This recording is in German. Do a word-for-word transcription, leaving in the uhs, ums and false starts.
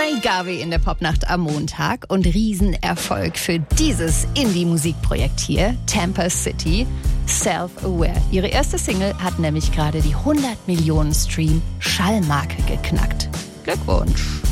Mai Garvey in der Popnacht am Montag und Riesenerfolg für dieses Indie-Musikprojekt hier, Tampa City, Self-Aware. Ihre erste Single hat nämlich gerade die hundert Millionen Stream-Schallmarke geknackt. Glückwunsch!